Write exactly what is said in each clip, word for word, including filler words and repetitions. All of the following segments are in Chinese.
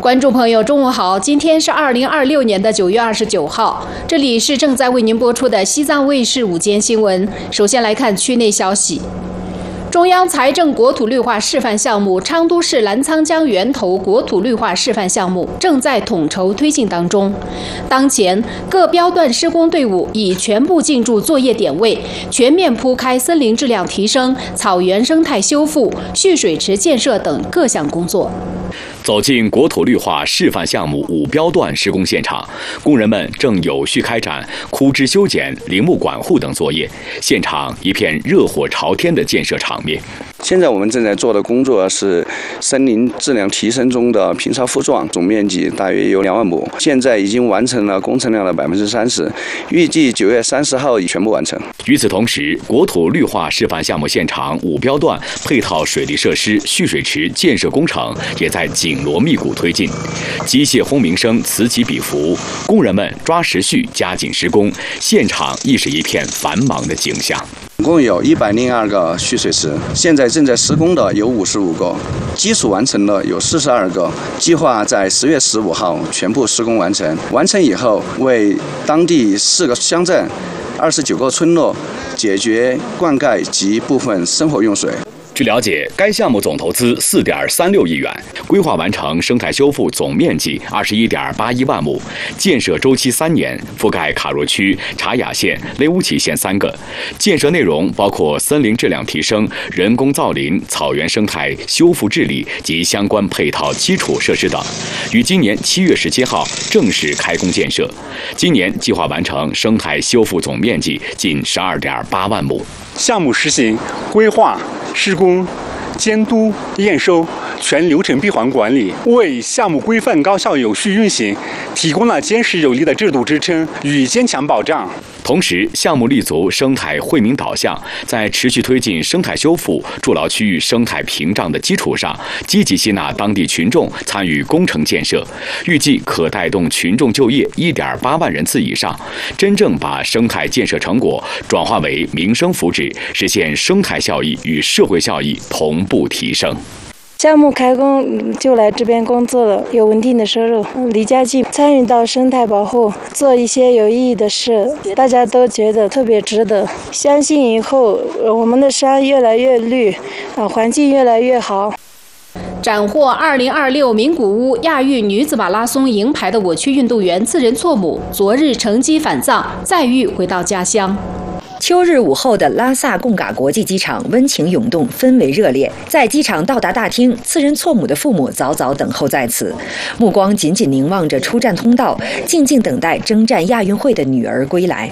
观众朋友，中午好！今天是二零二六年的九月二十九号，这里是正在为您播出的西藏卫视午间新闻。首先来看区内消息。中央财政国土绿化示范项目昌都市澜沧江源头国土绿化示范项目正在统筹推进当中。当前各标段施工队伍已全部进驻作业点位，全面铺开森林质量提升、草原生态修复、蓄水池建设等各项工作。 走进国土绿化示范项目五标段施工现场，工人们正有序开展枯枝修剪、林木管护等作业，现场一片热火朝天的建设场面。 现在我们正在做的工作是森林质量提升中的平草复壮，总面积大约有两万亩，现在已经完成了工程量的百分之三十，预计九月三十号已全部完成。 与此同时，国土绿化示范项目现场五标段配套水利设施、蓄水池建设工程也在紧锣密鼓推进，机械轰鸣声此起彼伏，工人们抓时序加紧施工，现场亦是一片繁忙的景象。 总共有一百零二个蓄水池，现在正在施工的有五十五个，基础完成的有四十二个，计划在十月十五号全部施工完成。完成以后，为当地四个乡镇、二十九个村落解决灌溉及部分生活用水。 据了解，该项目总投资四点三六亿元，规划完成生态修复总面积二十一点八一万亩，建设周期三年，覆盖卡若区、察雅县、雷乌齐县三个。建设内容包括森林质量提升、人工造林、草原生态修复治理及相关配套基础设施等。于今年七月十七号正式开工建设。今年计划完成生态修复总面积近十二点八万亩。 项目实行规划、施工、监督、验收全流程闭环管理，为项目规范高效有序运行提供了坚实有力的制度支撑与坚强保障。 同时，项目立足生态惠民导向，在持续推进生态修复、筑牢区域生态屏障的基础上，积极吸纳当地群众参与工程建设，预计可带动群众就业一点八万人次以上，真正把生态建设成果转化为民生福祉，实现生态效益与社会效益同步提升。 项目开工就来这边工作了，有稳定的收入，离家近，参与到生态保护，做一些有意义的事，大家都觉得特别值得。相信以后我们的山越来越绿，啊，环境越来越好。 斩获二零二六名古屋亚运女子马拉松银牌的我区运动员次仁措姆，昨日乘机返藏，载誉回到家乡。 秋日午后的拉萨贡嘎国际机场温情涌动，氛围热烈。在机场到达大厅，次仁措姆的父母早早等候在此，目光紧紧凝望着出站通道，静静等待征战亚运会的女儿归来。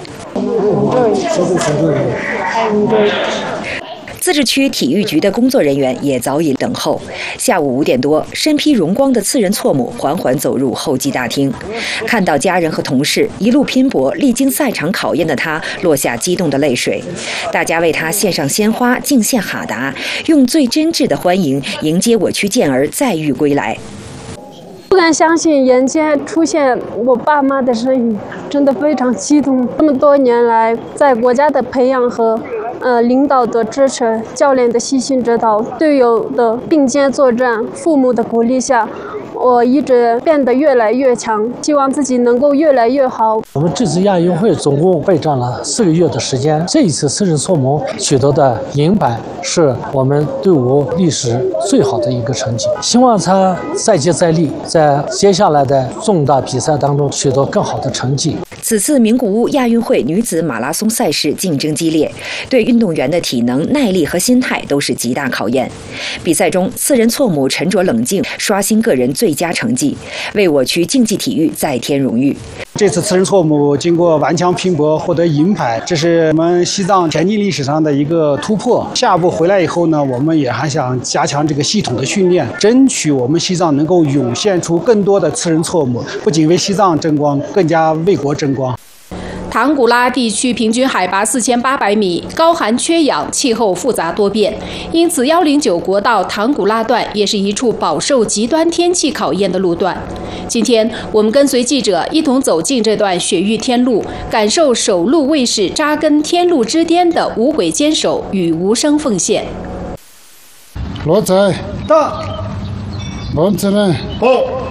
自治区体育局的工作人员也早已等候。下午五点多，身披荣光的次仁措姆缓缓走入候机大厅，看到家人和同事一路拼搏、历经赛场考验的他，落下激动的泪水。大家为他献上鲜花，敬献哈达，用最真挚的欢迎迎接我区健儿载誉归来。 不敢相信眼前出现我爸妈的身影，真的非常激动。这么多年来，在国家的培养和呃领导的支持、教练的细心指导、队友的并肩作战、父母的鼓励下，我一直变得越来越强，希望自己能够越来越好。 我们这次亚运会总共备战了四个月的时间，这一次次仁措姆取得的银牌是我们队伍历史最好的一个成绩，希望他再接再厉，在接下来的重大比赛当中取得更好的成绩。 此次名古屋亚运会女子马拉松赛事竞争激烈，对运动员的体能、耐力和心态都是极大考验。比赛中，次仁措姆沉着冷静，刷新个人最佳成绩，为我区竞技体育再添荣誉。 这次次仁措姆经过顽强拼搏获得银牌，这是我们西藏田径历史上的一个突破。下一步回来以后呢，我们也还想加强这个系统的训练，争取我们西藏能够涌现出更多的次仁措姆，不仅为西藏争光，更加为国争光。 唐古拉地区平均海拔四千八百米，高寒缺氧，气候复杂多变，因此一零九国道唐古拉段也是一处饱受极端天气考验的路段。今天，我们跟随记者一同走进这段雪域天路，感受守路卫士扎根天路之巅的无悔坚守与无声奉献。 罗仔到，王子们到，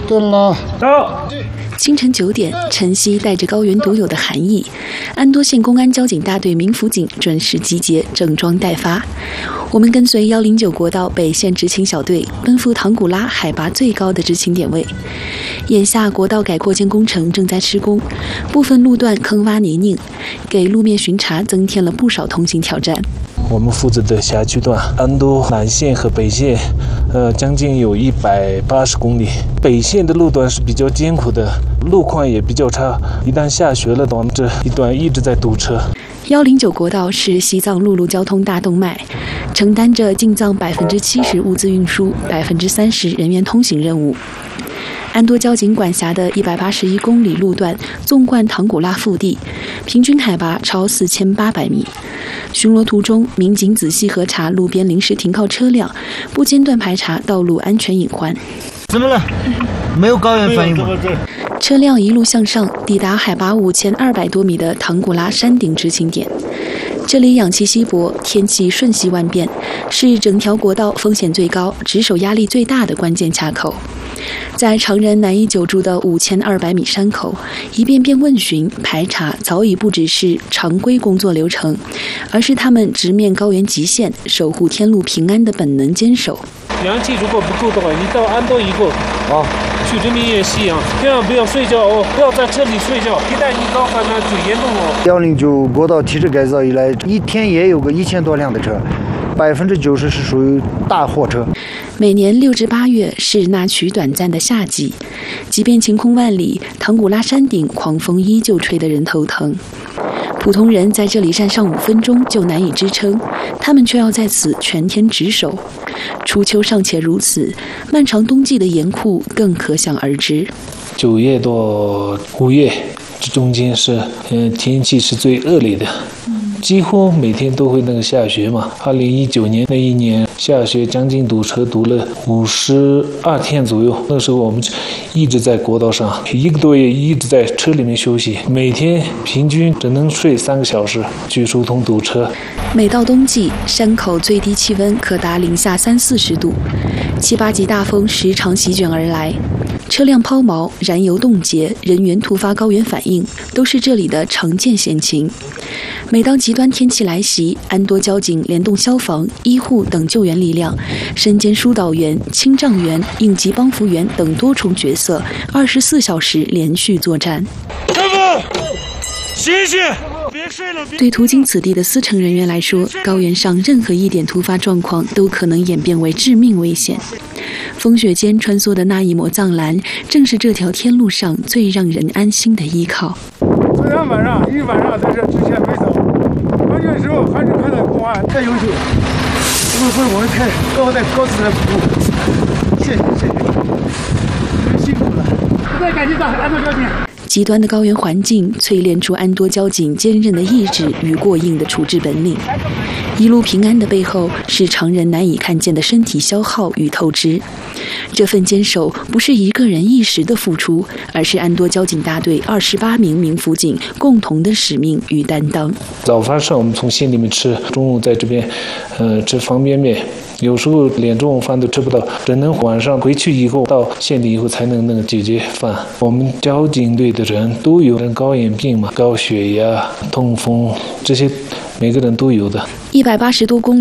对了，走。 清晨九点，晨曦带着高原独有的寒意，安多县公安交警大队民辅警准时集结，整装待发。我们跟随幺零九国道北线执勤小队，奔赴唐古拉海拔最高的执勤点位。眼下国道改扩建工程正在施工，部分路段坑洼泥泞，给路面巡查增添了不少通行挑战。 我们负责的辖区段，安多南线和北线，呃，将近有一百八十公里。北线的路段是比较艰苦的，路况也比较差。一旦下雪了，我们这一段一直在堵车。 幺零九国道是西藏陆路交通大动脉，承担着进藏百分之七十物资运输、百分之三十人员通行任务。安多交警管辖的一百八十一公里路段纵贯唐古拉腹地，平均海拔超四千八百米。巡逻途中，民警仔细核查路边临时停靠车辆，不间断排查道路安全隐患。 怎么了？没有高原反应吗？ 车辆一路向上，抵达海拔五千二百多米的唐古拉山顶执勤点。这里氧气稀薄，天气瞬息万变，是整条国道风险最高、值守压力最大的关键卡口。在常人难以久住的五千二百米山口，一遍遍问询排查早已不只是常规工作流程，而是他们直面高原极限、守护天路平安的本能坚守。 氧气如果不够的话，你到安多以后啊，去人民医院吸氧，千万不要睡觉哦，不要在车里睡觉，一旦你高反呢就严重哦。 幺零九国道提质改造以来，一天也有个一千多辆的车，百分之九十是属于大货车。 每年六至八月是那曲短暂的夏季，即便晴空万里，唐古拉山顶狂风依旧吹得人头疼。普通人在这里站上五分钟就难以支撑，他们却要在此全天值守。初秋尚且如此，漫长冬季的严酷更可想而知。 九月到五月这中间是，嗯、呃，天气是最恶劣的，几乎每天都会那个下雪嘛。二零一九年那一年下雪将近堵车堵了五十二天左右，那时候我们一直在国道上，一个多月一直在车里面休息，每天平均只能睡三个小时，去疏通堵车。 每到冬季，山口最低气温可达零下三四十度，七八级大风时常席卷而来，车辆抛锚、燃油冻结、人员突发高原反应，都是这里的常见险情。每当极端天气来袭，安多交警联动消防、医护等救援力量，身兼疏导员、清障员、应急帮扶员等多重角色，二十四小时连续作战。 师傅，醒醒！别睡了！ 对途经此地的司乘人员来说，高原上任何一点突发状况都可能演变为致命危险。风雪间穿梭的那一抹藏蓝，正是这条天路上最让人安心的依靠。 昨天晚上一晚上在这之前没走，回去的时候还是看到公安太优秀了，这么为我们太高在高质量服务，谢谢谢谢，你们辛苦了，不再感谢到安多交警。 极端的高原环境淬炼出安多交警坚韧的意志与过硬的处置本领。一路平安的背后，是常人难以看见的身体消耗与透支。这份坚守不是一个人一时的付出，而是安多交警大队二十八名民辅警共同的使命与担当。 早饭上我们从县里面吃，中午在这边，呃，吃方便面。有时候连中午饭都吃不到，只能晚上回去以后到县里以后才能那个解决饭。我们交警队的人都有人高原病嘛，高血压、痛风这些，每个人都有的。 一百八十多公里